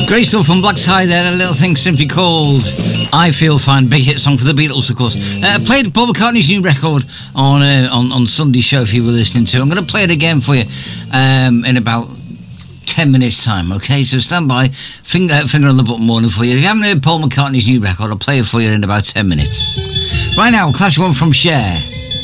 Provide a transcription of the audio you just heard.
Great stuff from Black Tie there, a little thing simply called I Feel Fine, big hit song for the Beatles, of course. Played Paul McCartney's new record on Sunday's show if you were listening to. I'm going to play it again for you in about 10 minutes time, okay? So stand by, finger on the button warning for you. If you haven't heard Paul McCartney's new record, I'll play it for you in about 10 minutes. Right now, clash one from Cher.